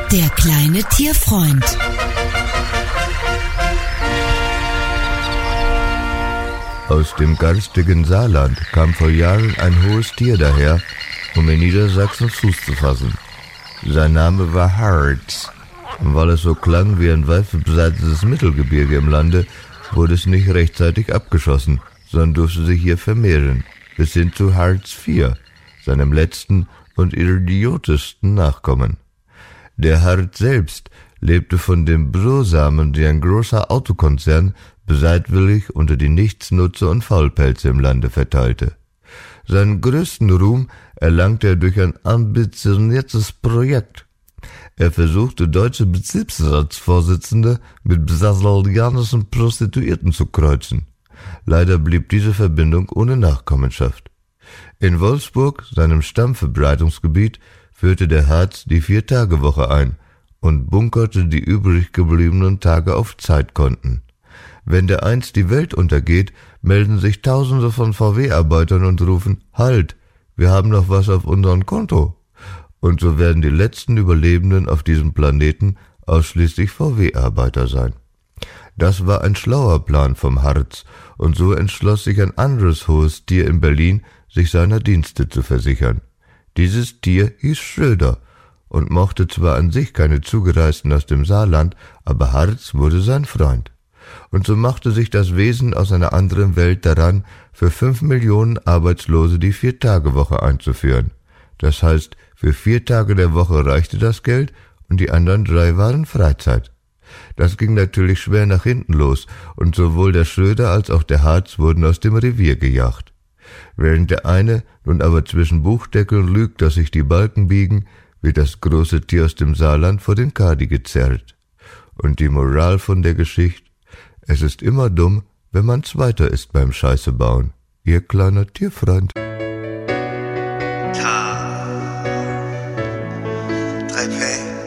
Der kleine Tierfreund. Aus dem garstigen Saarland kam vor Jahren ein hohes Tier daher, um in Niedersachsen Fuß zu fassen. Sein Name war Harz. Und weil es so klang wie ein weit verbreitetes Mittelgebirge im Lande, wurde es nicht rechtzeitig abgeschossen, sondern durfte sich hier vermehren, bis hin zu Harz IV, seinem letzten und idiotischsten Nachkommen. Der Harz selbst lebte von den Brosamen, die ein großer Autokonzern bereitwillig unter die Nichtsnutze und Faulpelze im Lande verteilte. Seinen größten Ruhm erlangte er durch ein ambitioniertes Projekt. Er versuchte, deutsche Betriebsratsvorsitzende mit brasilianischen Prostituierten zu kreuzen. Leider blieb diese Verbindung ohne Nachkommenschaft. In Wolfsburg, seinem Stammverbreitungsgebiet, führte der Harz die 4-Tage-Woche ein und bunkerte die übrig gebliebenen Tage auf Zeitkonten. Wenn dereinst die Welt untergeht, melden sich Tausende von VW-Arbeitern und rufen: Halt, wir haben noch was auf unserem Konto. Und so werden die letzten Überlebenden auf diesem Planeten ausschließlich VW-Arbeiter sein. Das war ein schlauer Plan vom Harz, und so entschloss sich ein anderes hohes Tier in Berlin, sich seiner Dienste zu versichern. Dieses Tier hieß Schröder und mochte zwar an sich keine Zugereisten aus dem Saarland, aber Harz wurde sein Freund. Und so machte sich das Wesen aus einer anderen Welt daran, für 5 Millionen Arbeitslose die 4-Tage-Woche einzuführen. Das heißt, für 4 Tage der Woche reichte das Geld und die anderen 3 waren Freizeit. Das ging natürlich schwer nach hinten los und sowohl der Schröder als auch der Harz wurden aus dem Revier gejagt. Während der eine nun aber zwischen Buchdeckeln lügt, dass sich die Balken biegen, wird das große Tier aus dem Saarland vor den Kadi gezerrt. Und die Moral von der Geschichte: Es ist immer dumm, wenn man Zweiter ist beim Scheiße bauen. Ihr kleiner Tierfreund. K 3P